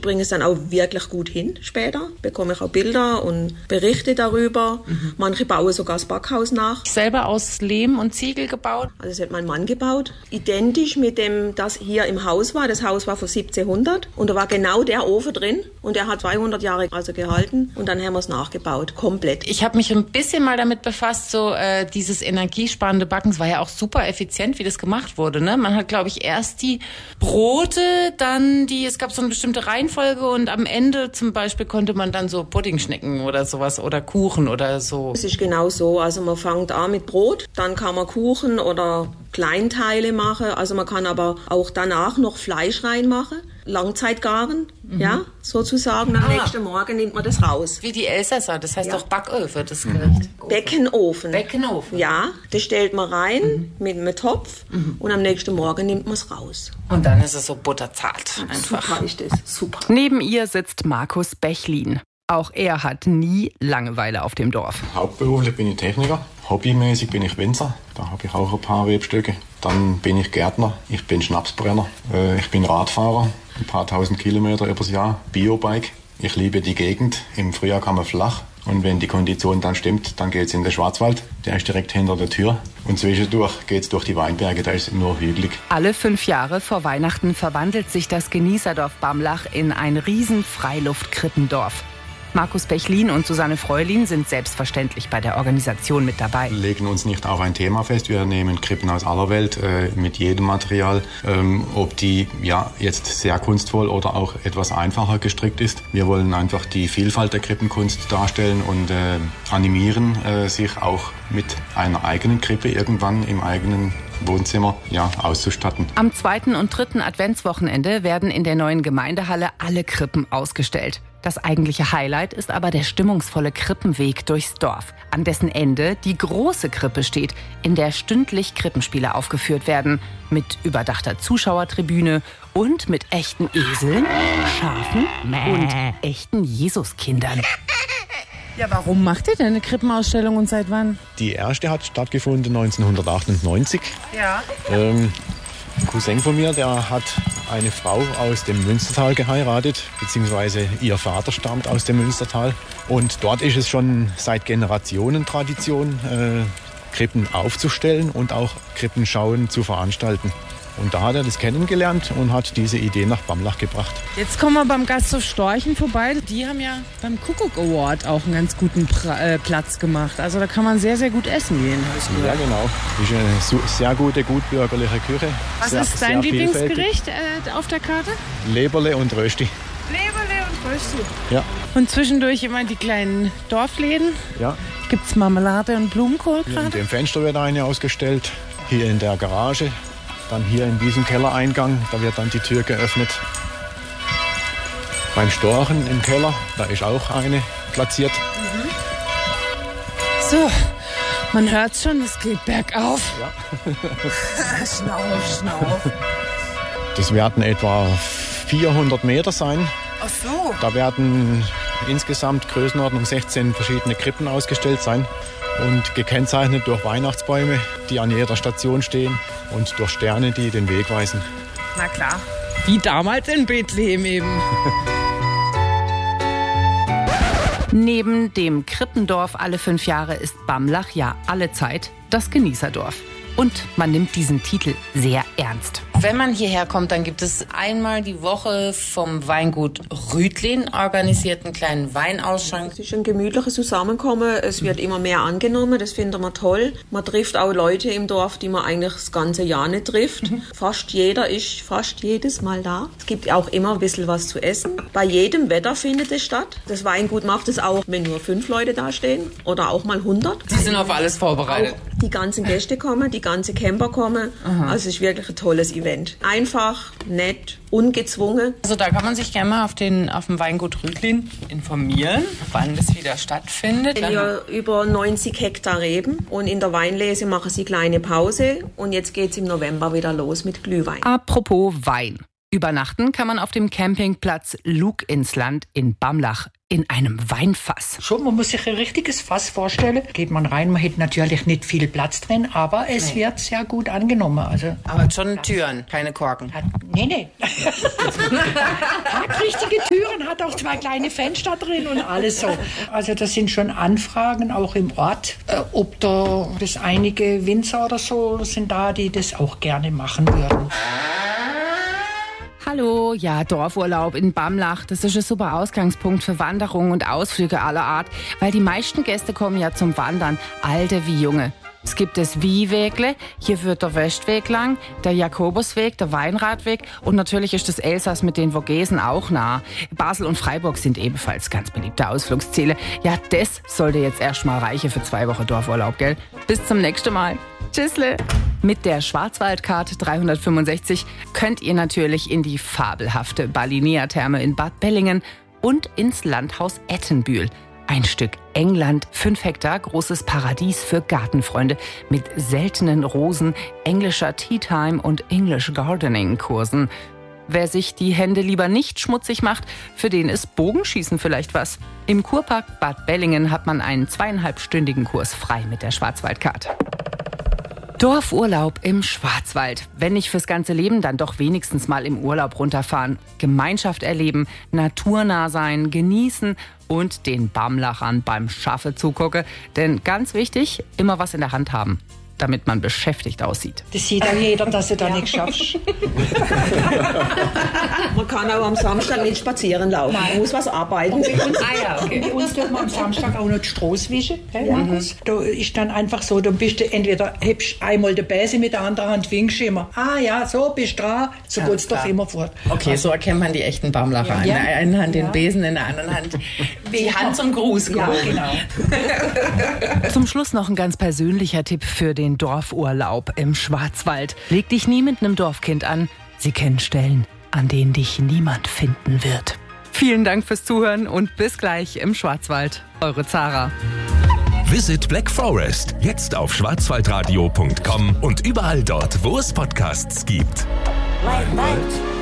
bringen es dann auch wirklich gut hin später. Bekomme ich auch Bilder und Berichte darüber. Manche bauen sogar das Backhaus nach. Selber aus Lehm und Ziegel gebaut? Also das hat mein Mann gebaut. Identisch mit dem, das hier im Haus war. Das Haus war von 1700 und da war genau der Ofen drin und der hat 200 Jahre also gehalten und dann haben wir es nachgebaut, komplett. Ich habe mich ein bisschen mal damit befasst, so dieses energiesparende Backen, es war ja auch super effizient, wie das gemacht wurde. Ne? Man hat, glaube ich, erst die Brote, dann es gab so eine bestimmte Reihenfolge und am Ende zum Beispiel konnte man dann so Pudding schnecken oder sowas oder Kuchen oder so. Es ist genau so, also man fängt an mit Brot, dann kann man Kuchen oder Kleinteile machen, also man kann aber auch danach noch Fleisch reinmachen, Langzeitgaren, ja, sozusagen. Am nächsten Morgen nimmt man das raus. Wie die Elsässer, das heißt auch Backöfen, das Gericht. Beckenofen. Beckenofen. Ja, das stellt man rein mit einem Topf und am nächsten Morgen nimmt man es raus. Und dann ist es so butterzart einfach. Super ist das, super. Neben ihr sitzt Markus Bechlin. Auch er hat nie Langeweile auf dem Dorf. Hauptberuflich bin ich Techniker, hobbymäßig bin ich Winzer, da habe ich auch ein paar Rebstöcke. Dann bin ich Gärtner, ich bin Schnapsbrenner, ich bin Radfahrer, ein paar tausend Kilometer übers Jahr, Biobike. Ich liebe die Gegend, im Frühjahr kann man flach und wenn die Kondition dann stimmt, dann geht's in den Schwarzwald, der ist direkt hinter der Tür. Und zwischendurch geht's durch die Weinberge, da ist nur hügelig. Alle 5 Jahre vor Weihnachten verwandelt sich das Genießerdorf Bamlach in ein riesen Freiluft-Krippendorf. Markus Bechlin und Susanne Freulin sind selbstverständlich bei der Organisation mit dabei. Wir legen uns nicht auf ein Thema fest. Wir nehmen Krippen aus aller Welt mit jedem Material, ob die jetzt sehr kunstvoll oder auch etwas einfacher gestrickt ist. Wir wollen einfach die Vielfalt der Krippenkunst darstellen und animieren, sich auch mit einer eigenen Krippe irgendwann im eigenen Wohnzimmer auszustatten. Am 2. und 3. Adventswochenende werden in der neuen Gemeindehalle alle Krippen ausgestellt. Das eigentliche Highlight ist aber der stimmungsvolle Krippenweg durchs Dorf, an dessen Ende die große Krippe steht, in der stündlich Krippenspiele aufgeführt werden, mit überdachter Zuschauertribüne und mit echten Eseln, Schafen und echten Jesuskindern. Ja, warum macht ihr denn eine Krippenausstellung und seit wann? Die erste hat stattgefunden 1998. Ja. Ein Cousin von mir, der hat eine Frau aus dem Münstertal geheiratet, beziehungsweise ihr Vater stammt aus dem Münstertal. Und dort ist es schon seit Generationen Tradition, Krippen aufzustellen und auch Krippenschauen zu veranstalten. Und da hat er das kennengelernt und hat diese Idee nach Bamlach gebracht. Jetzt kommen wir beim Gasthof Storchen vorbei. Die haben ja beim Kuckuck Award auch einen ganz guten Platz gemacht. Also da kann man sehr, sehr gut essen gehen. Ja, genau. Das ist eine sehr gute, gutbürgerliche Küche. Was ist dein Lieblingsgericht auf der Karte? Leberle und Rösti. Leberle und Rösti. Ja. Und zwischendurch immer die kleinen Dorfläden. Ja. Gibt's Marmelade und Blumenkohl Hier gerade? in dem Fenster wird eine ausgestellt. Hier in der Garage. Dann hier in diesem Kellereingang, da wird dann die Tür geöffnet. Beim Storchen im Keller, da ist auch eine platziert. So, man hört schon, es geht bergauf. Ja. Schnauf, schnauf. Das werden etwa 400 Meter sein. Ach so. Da werden insgesamt Größenordnung 16 verschiedene Krippen ausgestellt sein. Und gekennzeichnet durch Weihnachtsbäume, die an jeder Station stehen und durch Sterne, die den Weg weisen. Na klar. Wie damals in Bethlehem eben. Neben dem Krippendorf alle 5 Jahre ist Bamlach ja allezeit das Genießerdorf. Und man nimmt diesen Titel sehr ernst. Wenn man hierher kommt, dann gibt es einmal die Woche vom Weingut Rüdlin organisierten kleinen Weinausschank. Es ist ein gemütliches Zusammenkommen. Es wird immer mehr angenommen. Das finden wir toll. Man trifft auch Leute im Dorf, die man eigentlich das ganze Jahr nicht trifft. Fast jeder ist fast jedes Mal da. Es gibt auch immer ein bisschen was zu essen. Bei jedem Wetter findet es statt. Das Weingut macht es auch, wenn nur 5 Leute da stehen oder auch mal 100. Die sind auf alles vorbereitet. Auch die ganzen Gäste kommen, die ganzen Camper kommen. Also es ist wirklich ein tolles Event. Einfach, nett, ungezwungen. Also da kann man sich gerne mal auf dem Weingut Rüdlin informieren, wann das wieder stattfindet. Wir über 90 Hektar Reben und in der Weinlese machen sie kleine Pause und jetzt geht's im November wieder los mit Glühwein. Apropos Wein. Übernachten kann man auf dem Campingplatz Luginsland in Bamlach in einem Weinfass. Schon, man muss sich ein richtiges Fass vorstellen. Geht man rein, man hat natürlich nicht viel Platz drin, aber es wird sehr gut angenommen. Also, aber schon Türen, keine Korken. Nee. Hat richtige Türen. hat auch 2 kleine Fenster drin und alles so. Also das sind schon Anfragen auch im Ort, ob da das einige Winzer oder so sind da, die das auch gerne machen würden. Hallo, ja, Dorfurlaub in Bamlach, das ist ein super Ausgangspunkt für Wanderungen und Ausflüge aller Art, weil die meisten Gäste kommen ja zum Wandern, alte wie junge. Es gibt das Wiewegle, hier führt der Westweg lang, der Jakobusweg, der Weinradweg und natürlich ist das Elsass mit den Vogesen auch nah. Basel und Freiburg sind ebenfalls ganz beliebte Ausflugsziele. Ja, das sollte jetzt erstmal reichen für 2 Wochen Dorfurlaub, gell? Bis zum nächsten Mal. Tschüssle! Mit der Schwarzwaldkarte 365 könnt ihr natürlich in die fabelhafte Balinea-Therme in Bad Bellingen und ins Landhaus Ettenbühl. Ein Stück England, 5 Hektar, großes Paradies für Gartenfreunde mit seltenen Rosen, englischer Tea Time und English Gardening Kursen. Wer sich die Hände lieber nicht schmutzig macht, für den ist Bogenschießen vielleicht was. Im Kurpark Bad Bellingen hat man einen 2,5-stündigen Kurs frei mit der Schwarzwaldkarte. Dorfurlaub im Schwarzwald. Wenn nicht fürs ganze Leben, dann doch wenigstens mal im Urlaub runterfahren. Gemeinschaft erleben, naturnah sein, genießen und den Bamlachern beim Schaffe zugucken. Denn ganz wichtig, immer was in der Hand haben, damit man beschäftigt aussieht. Das sieht auch jeder, dass du da nichts schaffst. Man kann auch am Samstag nicht spazieren laufen. Man muss was arbeiten. Bei uns dürfen wir am Samstag auch noch die Straße wischen. Da ist dann einfach so, du bist entweder hebst einmal die Bäse mit der anderen Hand, winkst du immer. Ah ja, so bist du dran, so geht's doch immer fort. Okay, so erkennt man die echten Bamlacher. In der einen Hand den Besen, in der anderen Hand die Hand zum Gruß gehoben. Ja, genau. Zum Schluss noch ein ganz persönlicher Tipp für den Dorfurlaub im Schwarzwald. Leg dich nie mit einem Dorfkind an. Sie kennen Stellen, an denen dich niemand finden wird. Vielen Dank fürs Zuhören und bis gleich im Schwarzwald. Eure Zara. Visit Black Forest jetzt auf schwarzwaldradio.com und überall dort, wo es Podcasts gibt. Weit, weit.